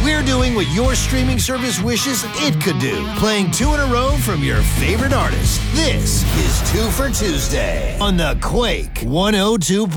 We're doing what your streaming service wishes it could do, playing 2 in a row from your favorite artist. This is 2 for Tuesday on the Quake 102.